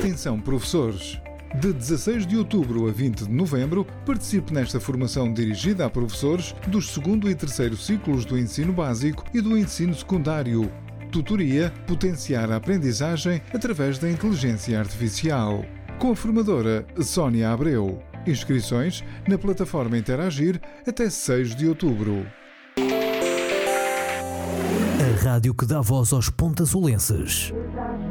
Atenção, professores! De 16 de outubro a 20 de novembro, participe nesta formação dirigida a professores dos segundo e terceiro ciclos do ensino básico e do ensino secundário. Tutoria Potenciar a aprendizagem através da inteligência artificial. Com a formadora Sónia Abreu. Inscrições na plataforma Interagir até 6 de outubro. A rádio que dá voz aos pontasolenses.